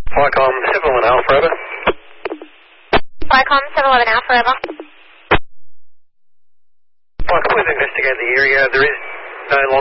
Flycom 711 Alpha, over. Flycom 711 Alpha, over. Flycom, please investigate the area. There is no longer